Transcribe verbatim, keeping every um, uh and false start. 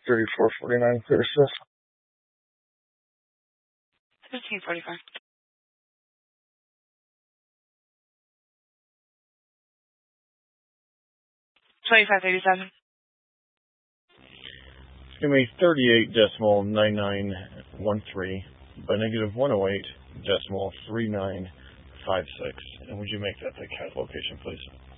thirty-four forty-nine clear assist. fifteen forty-five. twenty-five eighty-seven. It's going to be thirty-eight decimal nine nine one three by negative one oh eight decimal three nine five six. And would you make that the cat location, please?